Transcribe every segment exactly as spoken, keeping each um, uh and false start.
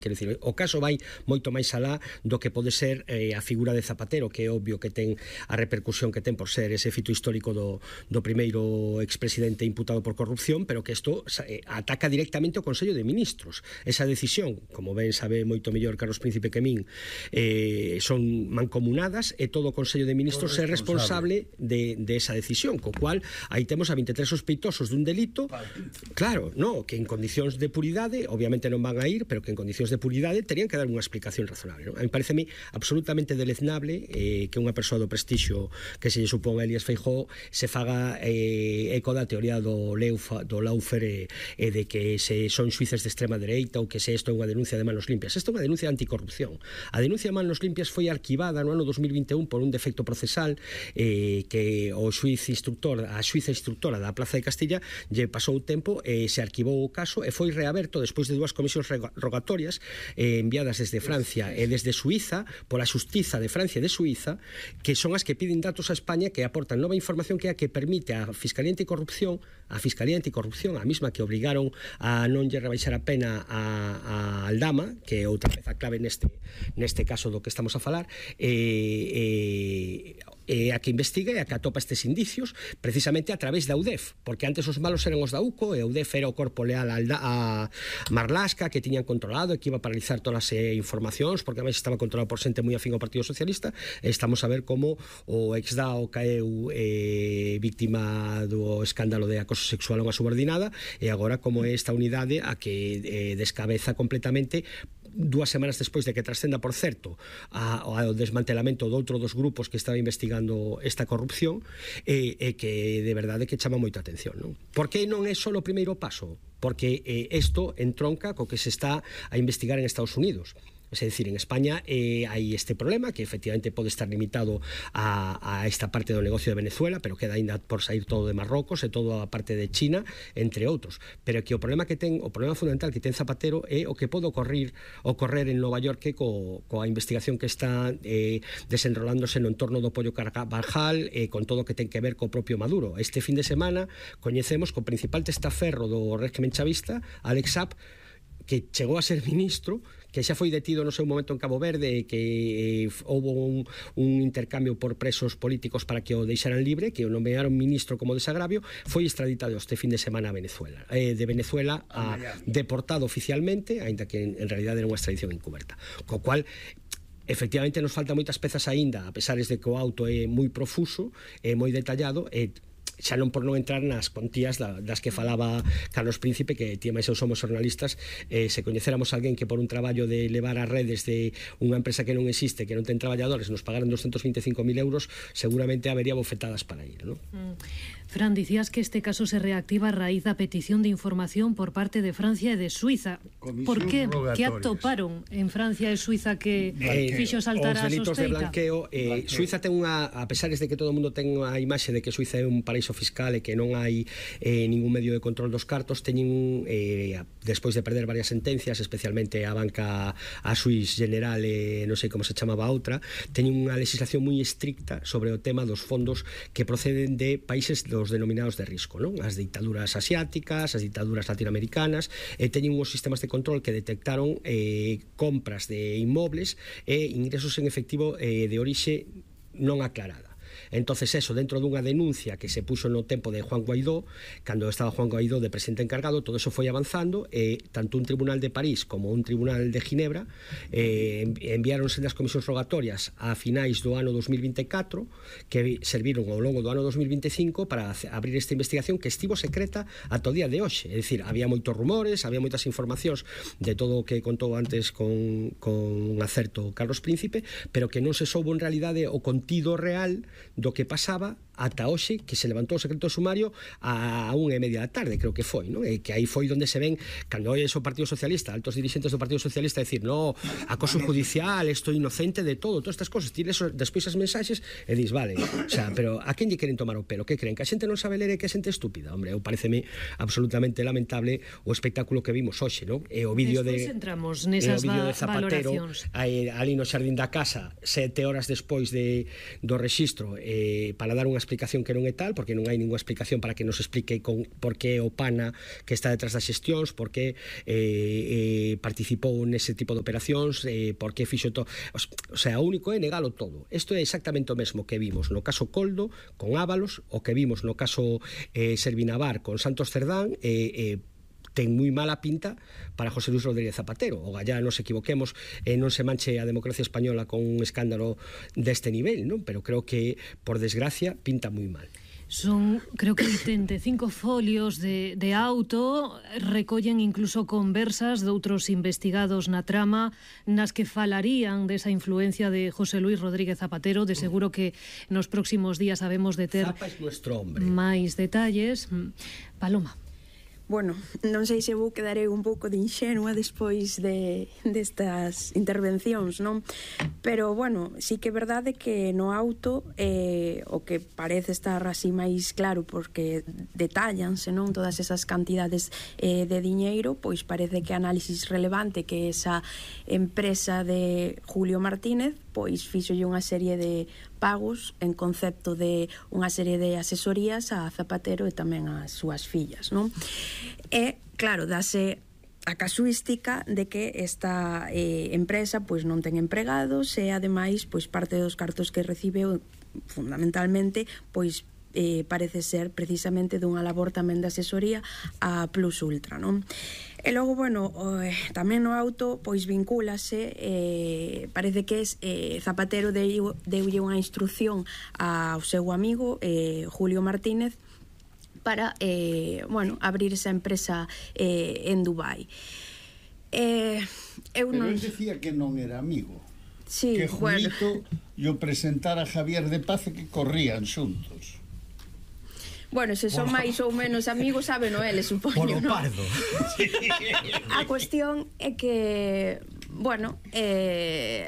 Quero dicir, o caso vai moito máis alá do que pode ser eh, a figura de Zapatero, que é obvio que ten a repercusión que ten por ser ese fito histórico do, do primeiro expresidente imputado por corrupción, pero que isto eh, ataca directamente o Consello de Ministros. Esa decisión, como ben sabe moito mellor Carlos Príncipe que min, eh, son mancomunadas e todo o Consello de Ministros é responsable de, de esa decisión, co cual aí temos a vinte e tres sospeitosos dun delito. Claro, no, que en condicións de puridade obviamente non van a ir, pero que en condicións de puridade terían que dar unha explicación razonable, non? A mí pareceme absolutamente deleznable eh, que unha persoa do prestixio que se lle supón a Elías Feijóo se faga eh, eco da teoría do, Leufa, do Laufer e, e de que se son xuíces de extrema dereita ou que se isto é unha denuncia de manos limpias. Isto é unha denuncia de anticorrupción. A denuncia de manos limpias foi arquivada no ano dos mil vinte e un por un defecto procesal eh, que o xuiz instructor, a xuiza instructora da Plaza de Castilla lle pasou o tempo e se arquivou o caso e foi reaberto despois de dúas comisións rogatorias eh, enviadas desde Francia e desde Suiza pola Xustiza de Francia e de Suiza, que son as que piden datos a España que aportan nova información que é a que permite a Fiscalía Anticorrupción, a Fiscalía Anticorrupción, a mesma que obrigaron a non lle rebaixar a pena a, a Aldama, que é outra peza clave neste, neste caso do que estamos a falar, e, e eh, a que investiga e a que atopa estes indicios precisamente a través da U D E F, porque antes os malos eran os da U C O e a U D E F era o corpo leal a Marlaska que tiñan controlado e que iba a paralizar todas as eh, informacións, porque ademais estaba controlado por xente moi afín ao Partido Socialista. E estamos a ver como o ex-DAO caeu eh, víctima do escándalo de acoso sexual a unha subordinada e agora como é esta unidade a que eh, descabeza completamente dúas semanas despois de que trascenda, por certo, ao desmantelamento de outro dos grupos que estaba investigando esta corrupción e, e que de verdade que chama moita atención, non? Por que non é só o primeiro paso? Porque eh, isto entronca co que se está a investigar en Estados Unidos. Es decir, en España eh, hai este problema que efectivamente pode estar limitado a, a esta parte do negocio de Venezuela, pero queda ainda por sair todo de Marrocos e toda a parte de China, entre outros. Pero que o problema que ten, o problema fundamental que ten Zapatero é o que pode ocorrer, ocorrer en Nova York co, coa investigación que está eh, desenrolándose no entorno do Pollo Carvajal e eh, con todo o que ten que ver co propio Maduro. Este fin de semana coñecemos que o principal testaferro do régimen chavista, Alex Saab, que chegou a ser ministro, que xa foi detido no seu momento en Cabo Verde e que eh, houve un, un intercambio por presos políticos para que o deixaran libre, que o nomearon ministro como desagravio, foi extraditado este fin de semana a Venezuela. Eh, de Venezuela a deportado oficialmente, aínda que en, en realidade era unha extradición encuberta. Co cual efectivamente nos faltan moitas pezas aínda, a pesar de que o auto é moi profuso, é moi detallado, e xa non por non entrar nas contías das que falaba Carlos Príncipe, que ti e máis eu somos jornalistas, eh, se coñecéramos alguén que por un traballo de levar as redes de unha empresa que non existe, que non ten traballadores, nos pagaran doscientos vinte e cinco mil euros, seguramente habería bofetadas para ir, ¿no? Mm. Fran, dicías que este caso se reactiva a raíz da petición de información por parte de Francia e de Suiza. Por que? Que atoparon en Francia e Suiza que eh, fixo saltar a sospeita? Os delitos de blanqueo, eh, blanqueo. Suiza ten unha, a pesar de que todo o mundo ten a imaxe de que Suiza é un paraíso fiscal e que non hai eh, ningún medio de control dos cartos, teñen eh, despois de perder varias sentencias, especialmente a banca a Suisse General, eh, non sei como se chamaba a outra, teñen unha legislación moi estricta sobre o tema dos fondos que proceden de países dos denominados de risco, non? As dictaduras asiáticas, as dictaduras latinoamericanas, e teñen uns sistemas de control que detectaron eh, compras de inmobles e ingresos en efectivo eh, de orixe non aclarada. Entonces eso, dentro dunha denuncia que se puxo no tempo de Juan Guaidó, cando estaba Juan Guaidó de presidente encargado, todo eso foi avanzando e tanto un tribunal de París como un tribunal de Ginebra eh, enviáronse das comisións rogatorias a finais do ano dos mil vinte e catro, que serviron ao longo do ano dos mil vinte e cinco para abrir esta investigación que estivo secreta ata o día de hoxe. É dicir, había moitos rumores, había moitas informacións de todo o que contou antes con, con un acerto Carlos Príncipe, pero que non se soubo en realidade o contido real do que pasaba ata hoxe, que se levantou o secreto sumario a unha e media da tarde, creo que foi, non? E que aí foi onde se ven, cando olles o Partido Socialista, altos dirigentes do Partido Socialista decir, no, acoso judicial, estou inocente de todo, todas estas cosas, tires despois as mensaxes e dis, vale, o sea, pero a quen lle queren tomar o pelo? Que creen? Que a xente non sabe ler e que a xente estúpida? Hombre, eu pareceme absolutamente lamentable o espectáculo que vimos hoxe, non? E o vídeo de entramos nesas o vídeo de Zapatero aí, ali no xardín da casa, sete horas despois de, do rexistro, eh, para dar unha explicación explicación que non é tal, porque non hai ninguna explicación para que nos explique con por que o PANA que está detrás das xestións, por que eh, eh, participou nese tipo de operacións, eh, por que fixo todo. O sea, o único é negalo todo. Isto é exactamente o mesmo que vimos no caso Coldo con Ábalos, o que vimos no caso eh, Servinavar con Santos Cerdán, e eh, eh, ten moi mala pinta para José Luis Rodríguez Zapatero. O gallá nos equivoquemos e non se manche a democracia española con un escándalo deste nivel, non? Pero creo que, por desgracia, pinta moi mal. Son, creo que oitenta e cinco folios de, de auto, recollen incluso conversas de outros investigados na trama nas que falarían desa influencia de José Luis Rodríguez Zapatero. De seguro que nos próximos días sabemos de ter máis detalles. Paloma. Bueno, non sei se vou quedarei un pouco de inxenua despois de destas intervencións, non? Pero, bueno, sí que é verdade que no auto eh, o que parece estar así máis claro, porque detállanse, non, todas esas cantidades eh, de diñeiro, pois parece que análisis relevante que esa empresa de Julio Martínez pois fíxolle unha serie de pagos en concepto de unha serie de asesorías a Zapatero e tamén ás súas fillas, non? E, claro, dase a casuística de que esta eh, empresa pois non ten empregados e, ademais, pois parte dos cartos que recibeu fundamentalmente, pois eh, parece ser precisamente dunha labor tamén de asesoría a Plus Ultra, non? E logo, bueno, eh, tamén no auto pois vincúlase, eh, parece que es eh, Zapatero deu, deulle unha instrucción ao seu amigo eh, Julio Martínez para, eh, bueno, abrir esa empresa eh, en Dubai. Eh, eu Pero non... él decía que non era amigo. Sí, que Julito bueno. yo presentara a Javier de Paz e que corrían xuntos. Bueno, se son máis ou menos amigos, saben o eles, supoño, Polo pardo. A cuestión é que, bueno, eh,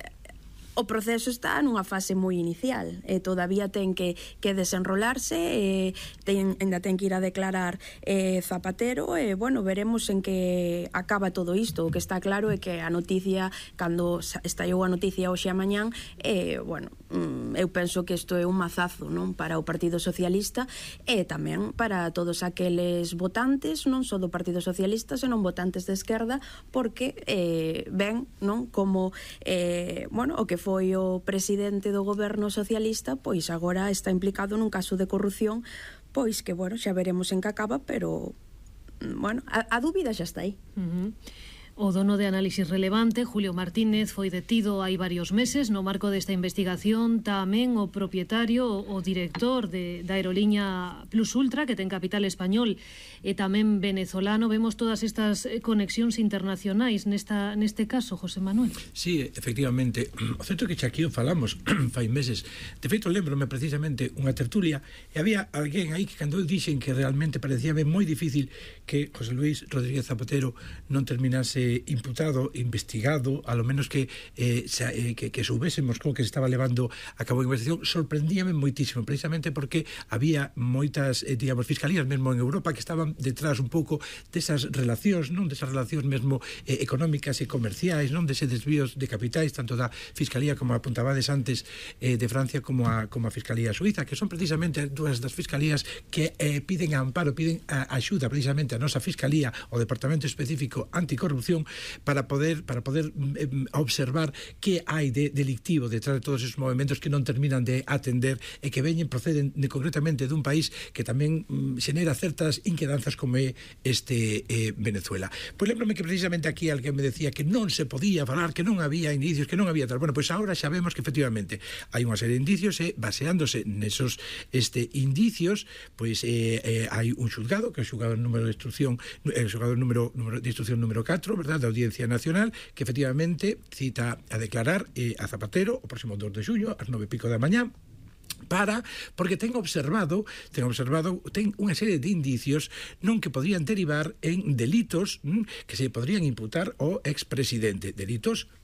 o proceso está nunha fase moi inicial e todavía ten que, que desenrolarse, e ten, ainda ten que ir a declarar eh, Zapatero e, bueno, veremos en que acaba todo isto. O que está claro é que a noticia, cando estallou a noticia hoxe a mañán, eh, bueno, eu penso que isto é un mazazo, non, para o Partido Socialista e tamén para todos aqueles votantes, non só do Partido Socialista, senón votantes de esquerda, porque eh, ven, non, como eh, bueno, o que foi o presidente do goberno socialista, pois agora está implicado nun caso de corrupción, pois que, bueno, xa veremos en que acaba, pero, bueno, a, a dúbida xa está aí. Uh-huh. O dono de Análisis Relevante, Julio Martínez, foi detido hai varios meses no marco desta investigación. Tamén o propietario, o director de, da aeroliña Plus Ultra, que ten capital español e tamén venezolano. Vemos todas estas conexións internacionais nesta, neste caso, José Manuel. Sí, efectivamente. O certo que xa aquí o falamos fai meses. De feito, lembrome precisamente unha tertulia e había alguén aí que cando eu dixen que realmente parecíame moi difícil que José Luis Rodríguez Zapatero non terminase imputado, investigado, a lo menos que eh, xa, eh, que, que soubésemos como que se estaba levando a cabo a investigación. Sorprendíame moitísimo, precisamente porque había moitas, eh, digamos, fiscalías mesmo en Europa que estaban detrás un pouco desas relacións, non, desas relacións mesmo eh, económicas e comerciais, non, dese desvíos de capitais, tanto da Fiscalía, como apuntabades antes, eh, de Francia, como a, como a Fiscalía Suiza, que son precisamente dúas das fiscalías que eh, piden amparo, piden a, axuda precisamente a nosa Fiscalía, o Departamento Específico Anticorrupción, para poder para poder eh, observar que hai de delictivo detrás de todos esos movimentos que non terminan de atender e que veñen, proceden de, concretamente dun país que tamén mm, xenera certas inquedanzas como é este eh, Venezuela. Pois lembrome que precisamente aquí alguén me decía que non se podía falar, que non había indicios, que non había tal. Bueno, pois agora xa vemos que efectivamente hai unha serie de indicios e baseándose nesos este indicios, pois eh, eh, hai un xulgado, que é o xulgado número de instrucción, eh, o xulgado número, número de instrucción número catro, verdad, da Audiencia Nacional, que efectivamente cita a declarar eh, a Zapatero o próximo dos de xullo ás nove e pico da mañá, para, porque ten observado, ten observado, ten unha serie de indicios non que podrían derivar en delitos mm, que se podrían imputar ao expresidente, delitos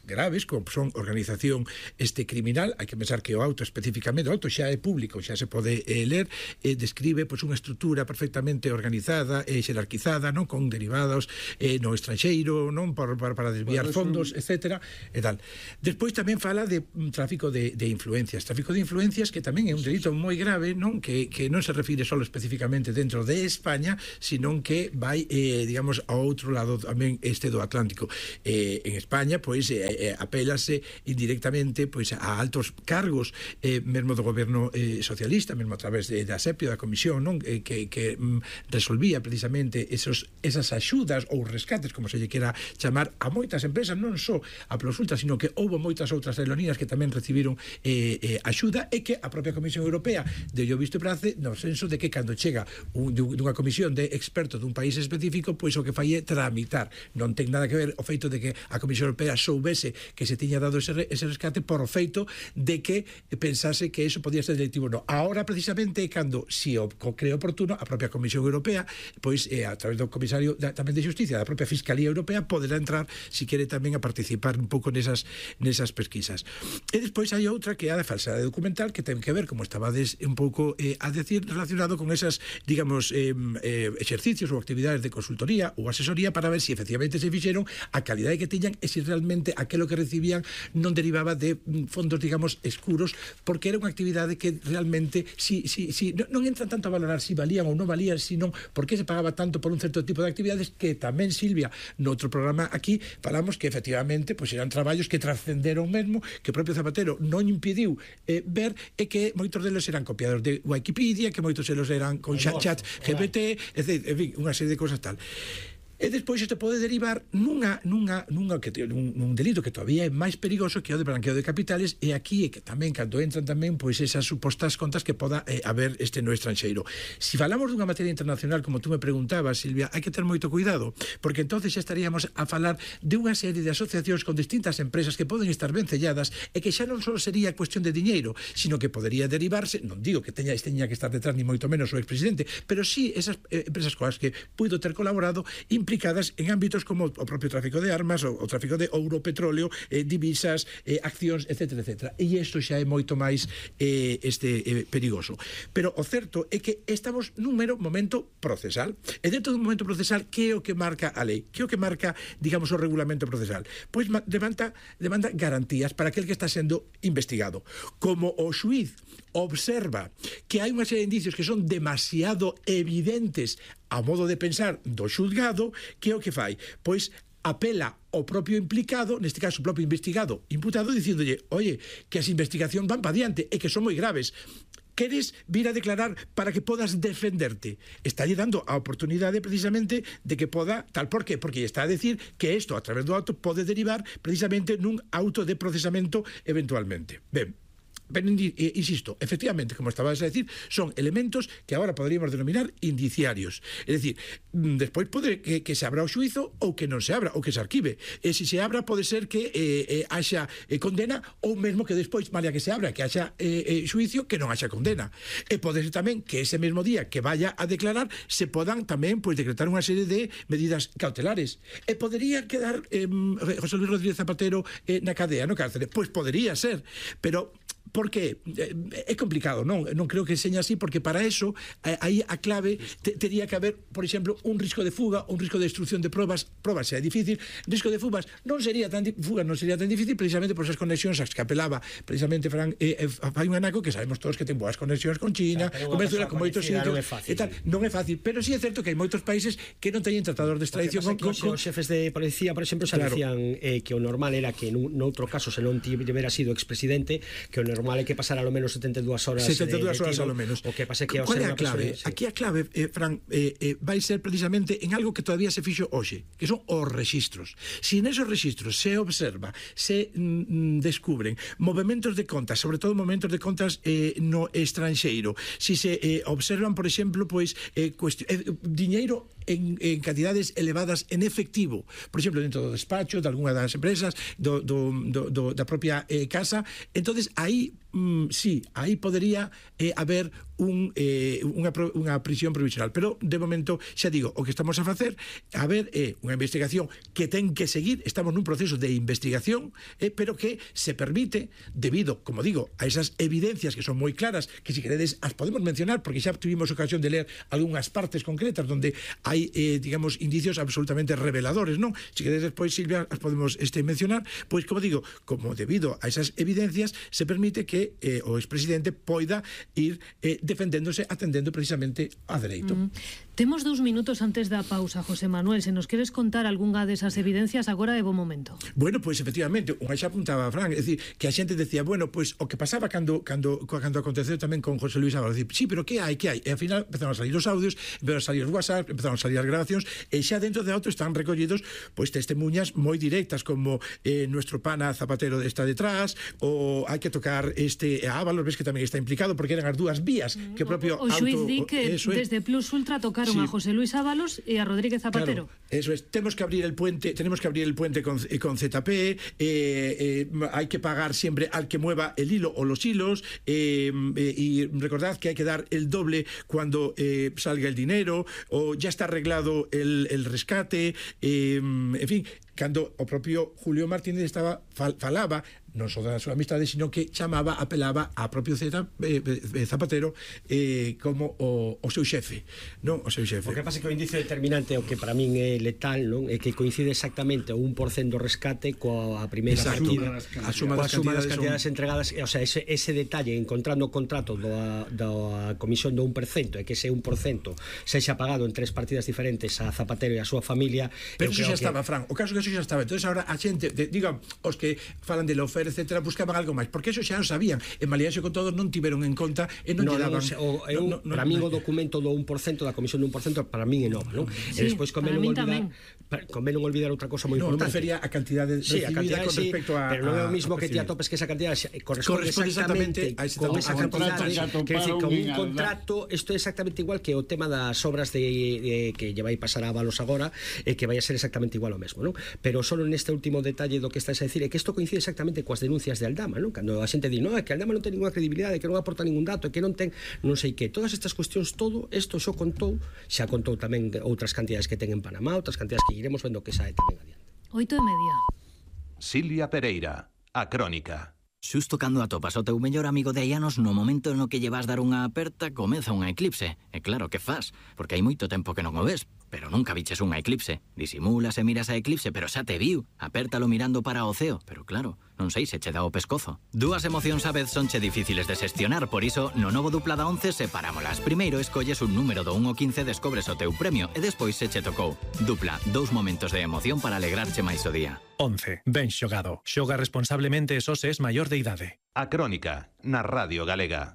graves, como son organización este criminal. Hai que pensar que o auto especificamente, o auto xa é público, xa se pode eh, ler, eh, describe pois, unha estrutura perfectamente organizada e eh, xerarquizada, non, con derivados eh, no estranxeiro, non, para, para, para desviar bueno, fondos, un... etcétera, e tal. Despois tamén fala de um, tráfico de, de influencias, tráfico de influencias que tamén é un delito moi grave, non, que, que non se refire só especificamente dentro de España, sino que vai, eh, digamos, ao outro lado tamén este do Atlántico. Eh, en España, pois, eh, apélase indirectamente pois, a altos cargos, eh, mesmo do goberno eh, socialista, mesmo a través de, da SEPIO, da Comisión, non, eh, que, que mm, resolvía precisamente esos, esas axudas ou rescates, como se lle quera chamar, a moitas empresas, non só a Plousultra, sino que houve moitas outras aerolíneas que tamén recibiron eh, eh, axuda, e que a propia Comisión Europea deu visto prace no senso de que cando chega un, dunha comisión de expertos dun país específico, pois o que fai é tramitar. Non ten nada que ver o feito de que a Comisión Europea soubese que se tiña dado ese, ese rescate por o feito de que pensase que eso podía ser delictivo. No. Ahora, precisamente, cando, si o cree oportuno, a propia Comisión Europea, pois, eh, a través do Comisario da, tamén de Justicia, da propia Fiscalía Europea, poderá entrar, si quere, tamén a participar un pouco nesas, nesas pesquisas. E despois hai outra que é a da falsedade documental, que ten que ver, como estabades un pouco eh, a decir, relacionado con esas, digamos, eh, eh, exercicios ou actividades de consultoría ou asesoría para ver si efectivamente se fixeron, a calidade que tiñan e se realmente aquelo que recibían non derivaba de fondos, digamos, escuros, porque era unha actividade que realmente si, si, si, non, non entran tanto a valorar si valían ou non valían, sino por que se pagaba tanto por un certo tipo de actividades, que tamén, Silvia, no outro programa aquí falamos que efectivamente pois eran traballos que trascenderon mesmo, que o propio Zapatero non impediu eh, ver, e que moitos deles eran copiados de Wikipedia, que moitos deles eran con chat, chat G P T, en fin, unha serie de cosas tal. E despois isto pode derivar nunha, nunha, nunha que, nun, nun delito que todavía é máis perigoso, que é o de blanqueo de capitales, e aquí é que tamén, cando entran tamén, pois esas supostas contas que poda eh, haber este no estranxeiro. Si falamos dunha materia internacional, como tú me preguntabas, Silvia, hai que ter moito cuidado, porque entonces xa estaríamos a falar de unha serie de asociacións con distintas empresas que poden estar ben selladas, e que xa non só sería cuestión de diñeiro, sino que podería derivarse, non digo que teña, teña que estar detrás ni moito menos o expresidente, pero sí esas eh, empresas coas que puido ter colaborado, implicadas en ámbitos como o propio tráfico de armas, o, o tráfico de ouro, petróleo, eh, divisas, eh, accións, etcétera, etcétera. E isto xa é moito máis eh, este eh, perigoso. Pero o certo é que estamos nun mero momento procesal. E dentro dun momento procesal, que é o que marca a lei? Que é o que marca, digamos, o regulamento procesal? Pois demanda, demanda garantías para aquel que está sendo investigado. Como o xuiz observa que hai unha serie de indicios que son demasiado evidentes a modo de pensar do xulgado, que é o que fai? Pois apela ao propio implicado, neste caso o propio investigado, imputado, dicíndolle, oye, que as investigacións van pa diante e que son moi graves. Queres vir a declarar para que podas defenderte? Está lle dando a oportunidade precisamente de que poda, tal, por qué? Porque está a decir que isto, a través do auto, pode derivar precisamente nun auto de procesamento eventualmente. Ben, pero insisto, efectivamente, como estabas a decir, son elementos que agora poderíamos denominar indiciarios. É dicir, despois pode que, que se abra o xuizo ou que non se abra, ou que se arquive. E se se abra pode ser que eh, eh, haxa eh, condena, ou mesmo que despois, malia que se abra, que haxa eh, eh, xuizo, que non haxa condena. E pode ser tamén que ese mesmo día que vaya a declarar se podan tamén pois, decretar unha serie de medidas cautelares. E podería quedar eh, José Luis Rodríguez Zapatero eh, na cadea, no cárcere? Pois podería ser, pero por que? É complicado, non? Non creo que seña así, porque para eso aí a clave te, tería que haber, por exemplo, un risco de fuga, un risco de destrucción de probas, probas sea difícil, risco de fugas non sería tan fuga non sería tan difícil precisamente por esas conexións as que apelaba precisamente Fran eh, eh, fai un anaco que sabemos todos que ten boas conexións con China, claro, con Venezuela, con moitos sitios, non é fácil. Tal, non é fácil, pero sí é certo que hai moitos países que non teñen tratador de extradición con, con, con... Os xefes de policía, por exemplo, xa claro, decían eh, que o normal era que noutro caso se non tivera sido expresidente, que o normal é que pasara ao menos setenta e dúas horas setenta e dúas horas ao menos. O que pase que ¿Cuál é a clave? Persona, sí. Aquí a clave, eh, Fran, eh, eh, vai ser precisamente en algo que todavía se fixo hoxe, que son os rexistros. Si en esos rexistros se observa, se mm, descubren movimentos de contas, sobre todo movimentos de contas eh, no estranxeiro, si se eh, observan, por exemplo, pois eh, eh, diñeiro en, en cantidades elevadas en efectivo, por exemplo, dentro do despacho de algunha das empresas, do, do, do, do, da propia eh, casa, entonces aí mm, sí, aí podería eh, haber un, eh, unha, unha prisión provisional, pero de momento, xa digo, o que estamos a facer a ver é eh, unha investigación que ten que seguir, estamos nun proceso de investigación, eh, pero que se permite, debido, como digo, a esas evidencias que son moi claras, que si queredes as podemos mencionar, porque xa tuvimos ocasión de ler algunhas partes concretas donde hai, eh, digamos, indicios absolutamente reveladores, non? Si queredes despois, Silvia, as podemos este, mencionar, pois, como digo, como debido a esas evidencias se permite que eh, o expresidente poida ir eh, defendéndose, atendendo precisamente a dereito. Mm. Temos dous minutos antes da pausa, José Manuel. Se nos queres contar algunha desas evidencias, agora é bo momento. Bueno, pois, efectivamente, unha xa apuntaba a Fran, é dicir, que a xente decía, bueno, pois, o que pasaba cando, cando, cando aconteceu tamén con José Luis Ábalos, dicir, sí, pero que hai, que hai? E ao final empezaron a salir os audios, empezaron a salir os WhatsApp, empezaron a salir as grabacións, e xa dentro de auto están recollidos, pois, testemunhas moi directas, como eh, nuestro pana Zapatero está detrás, ou hai que tocar este a Ábalos, ves que tamén está implicado, porque eran as dúas vías, que o propio o, o xuiz auto... di que desde Plus Ultra tocaron sí. a José Luis Ábalos e a Rodríguez Zapatero. Claro, eso es, tenemos que abrir el puente, tenemos que abrir el puente con, con Z P, eh, eh, hay que pagar siempre al que mueva el hilo o los hilos, eh, eh, y recordad que hay que dar el doble cuando eh, salga el dinero, o ya está arreglado el, el rescate, eh, en fin, cando o propio Julio Martínez estaba fal, falaba non só da súa amistade, sino que chamaba, apelaba a propio Zeta, eh, Zapatero eh, como o, o seu xefe, non? O seu xefe. O que pasa é que o indicio determinante o que para min é letal, non? É que coincide exactamente o un por cento do rescate coa primeira partida, a suma das cantidades, cantidades son... entregadas, o sea, ese, ese detalle encontrando o contrato da, da comisión do un por cento e que ese un por cento sexa pagado en tres partidas diferentes a Zapatero e a súa familia. Pero eso xa que... estaba, Fran, o caso que eso xa estaba. Entonces agora a xente, de, diga, os que falan de la oferta, etcétera, buscaban algo máis, porque eso xa o sabían. En Malianxo con todos non tiveron en conta e non no, lle daban. No, o, eu, no, no, para no, min o documento do un por cento da comisión do un por cento para min é novo, non? Sí, e despois convén non olvidar, convén non olvidar outra cosa moi no, importante. Non refería a cantidade sí, recibida a cantidade, con respecto a, pero non é o mismo a, que ti atopes que esa cantidade corresponde, corresponde exactamente, exactamente a ese con esa cantidade, que decir, con un contrato, isto é exactamente igual que o tema das obras de, de que lle vai pasar a Ábalos agora, e que vai a ser exactamente igual o mesmo, non? Pero só neste último detalle do que estás a decir é que isto coincide exactamente coas denuncias de Aldama, non? Cando a xente di, non, é que Aldama non ten ninguna credibilidade, que non aporta ningún dato, que non ten non sei que, todas estas cuestións, todo isto xo contou, xa contou tamén outras cantidades que ten en Panamá, outras cantidades que iremos vendo que sae tamén adiante. Oito e media. Silvia Pereira, a Crónica. Xusto cando atopas o teu mellor amigo de hai anos, no momento no que lle vas dar unha aperta, comeza unha eclipse. E claro, que faz? Porque hai moito tempo que non o ves, pero nunca viches unha eclipse. Disimulas e miras a eclipse, pero xa te viu. Apértalo mirando para o ceo, pero claro, non sei se che dá o pescozo. Dúas emocións a vez sonche difíciles de xestionar, por iso, no novo Dupla da once separámolas. Primeiro escolles un número do un ao quince, descobres o teu premio, e despois se che tocou. Dupla, dous momentos de emoción para alegrarche máis o día. once. Ben xogado. Xoga responsablemente e só se es maior de idade. A Crónica, na Radio Galega.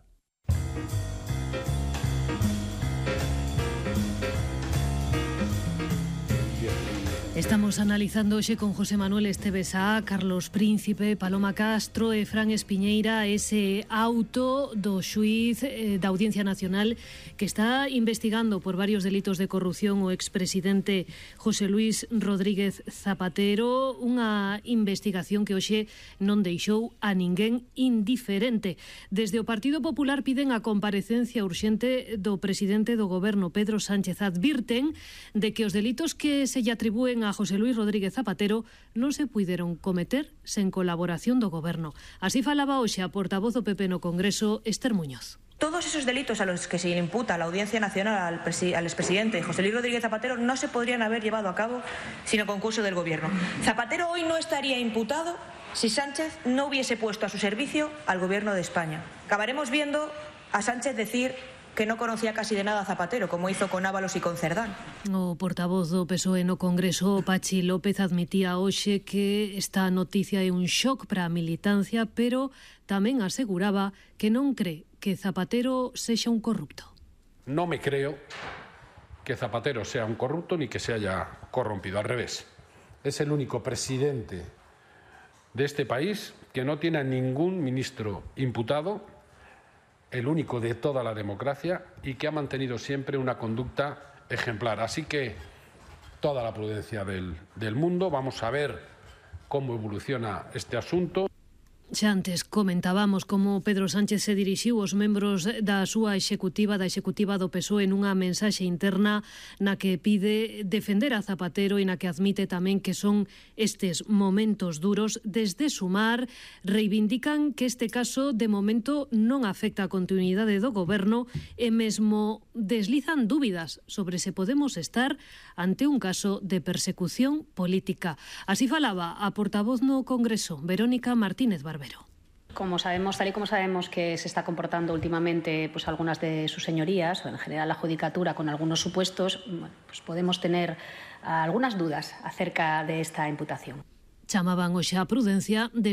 Estamos analizando hoxe con José Manuel Esteves A, Carlos Príncipe, Paloma Castro e Fran Espiñeira ese auto do xuiz eh, da Audiencia Nacional que está investigando por varios delitos de corrupción o expresidente José Luis Rodríguez Zapatero, unha investigación que hoxe non deixou a ninguén indiferente. Desde o Partido Popular piden a comparecencia urxente do presidente do goberno Pedro Sánchez. Advirten de que os delitos que se lle atribúen a José Luis Rodríguez Zapatero non se puideron cometer sen colaboración do goberno. Así falaba hoxe a portavoz do P P no Congreso, Esther Muñoz. Todos esos delitos a los que se le imputa a la Audiencia Nacional al, al expresidente José Luis Rodríguez Zapatero no se podrían haber llevado a cabo sin el concurso del gobierno. Zapatero hoy no estaría imputado si Sánchez no hubiese puesto a su servicio al gobierno de España. Acabaremos viendo a Sánchez decir que no conocía casi de nada a Zapatero, como hizo con Ábalos y con Cerdán. O portavoz do P S O E no Congreso, Pachi López, admitía hoxe que esta noticia é un shock para a militancia, pero tamén aseguraba que non cree que Zapatero sexa un corrupto. No me creo que Zapatero sea un corrupto ni que se haya corrompido, al revés. Es el único presidente de este país que no tiene a ningún ministro imputado, el único de toda la democracia, y que ha mantenido siempre una conducta ejemplar. Así que toda la prudencia del, del mundo, vamos a ver cómo evoluciona este asunto. Xa antes comentábamos como Pedro Sánchez se dirixiu aos membros da súa executiva, da executiva do P S O E nunha mensaxe interna na que pide defender a Zapatero e na que admite tamén que son estes momentos duros. Desde Sumar reivindican que este caso de momento non afecta a continuidade do goberno e mesmo deslizan dúbidas sobre se podemos estar ante un caso de persecución política. Así falaba a portavoz no Congreso, Verónica Martínez Barbero. Como sabemos, tal y como sabemos que se está comportando últimamente pues algunas de sus señorías, o en general la Judicatura, con algunos supuestos, bueno, pues podemos tener algunas dudas acerca de esta imputación. Chamaban hoxe a prudencia de